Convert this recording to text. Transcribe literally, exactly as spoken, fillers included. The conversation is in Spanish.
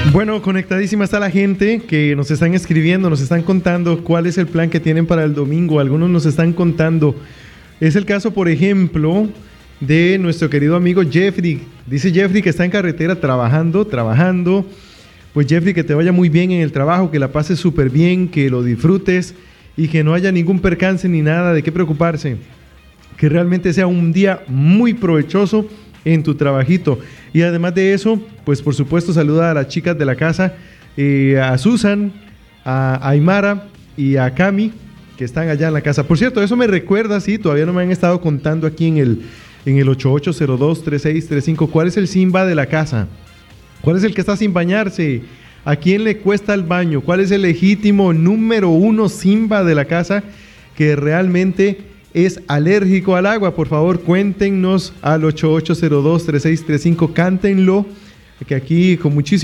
Bueno, conectadísima está la gente que nos están escribiendo, nos están contando cuál es el plan que tienen para el domingo. Algunos nos están contando. Es el caso, por ejemplo, de nuestro querido amigo Jeffrey. Dice Jeffrey que está en carretera trabajando, trabajando. Pues Jeffrey, que te vaya muy bien en el trabajo, que la pases súper bien, que lo disfrutes y que no haya ningún percance ni nada de qué preocuparse. Que realmente sea un día muy provechoso en tu trabajito. Y además de eso, pues por supuesto saluda a las chicas de la casa, eh, a Susan, a Aymara y a Cami, que están allá en la casa. Por cierto, eso me recuerda, sí, todavía no me han estado contando aquí en el, en el ocho ocho cero dos, tres seis tres cinco, ¿cuál es el Simba de la casa? ¿Cuál es el que está sin bañarse? ¿A quién le cuesta el baño? ¿Cuál es el legítimo número uno Simba de la casa que realmente es alérgico al agua? Por favor, cuéntenos al ocho ocho cero dos, tres seis tres cinco, cántenlo, que aquí con muchísimo